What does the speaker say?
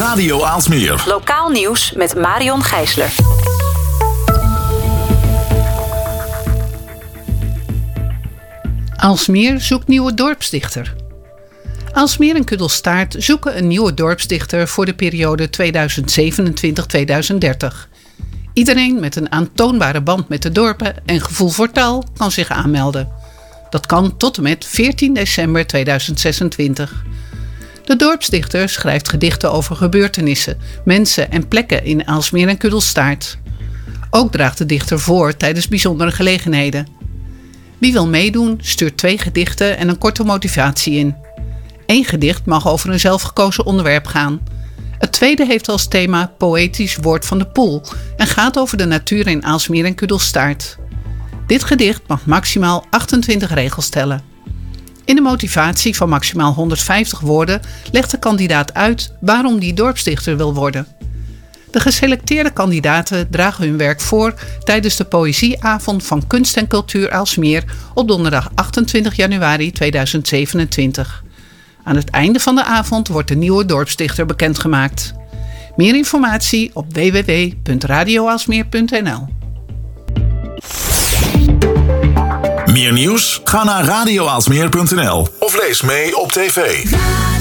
Radio Aalsmeer. Lokaal nieuws met Marion Gijsler. Aalsmeer zoekt nieuwe dorpsdichter. Aalsmeer en Kudelstaart zoeken een nieuwe dorpsdichter voor de periode 2027-2030. Iedereen met een aantoonbare band met de dorpen en gevoel voor taal kan zich aanmelden. Dat kan tot en met 14 december 2026. De dorpsdichter schrijft gedichten over gebeurtenissen, mensen en plekken in Aalsmeer en Kudelstaart. Ook draagt de dichter voor tijdens bijzondere gelegenheden. Wie wil meedoen, stuurt 2 gedichten en een korte motivatie in. 1 gedicht mag over een zelfgekozen onderwerp gaan. Het tweede heeft als thema Poëtisch Woord van de Poel en gaat over de natuur in Aalsmeer en Kudelstaart. Dit gedicht mag maximaal 28 regels tellen. In de motivatie van maximaal 150 woorden legt de kandidaat uit waarom die dorpsdichter wil worden. De geselecteerde kandidaten dragen hun werk voor tijdens de Poëzieavond van Kunst en Cultuur Aalsmeer op donderdag 28 januari 2027. Aan het einde van de avond wordt de nieuwe dorpsdichter bekendgemaakt. Meer informatie op www.radioaalsmeer.nl. Meer nieuws? Ga naar radioaalsmeer.nl of lees mee op tv.